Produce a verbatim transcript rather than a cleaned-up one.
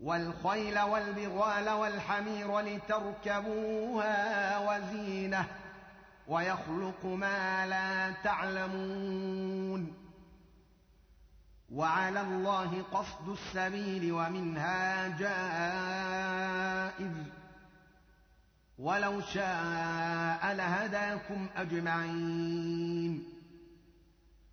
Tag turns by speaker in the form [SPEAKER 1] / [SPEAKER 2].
[SPEAKER 1] والخيل والبغال والحمير لتركبوها وزينة ويخلق ما لا تعلمون وعلى الله قصد السبيل ومنها جائر ولو شاء لهداكم أجمعين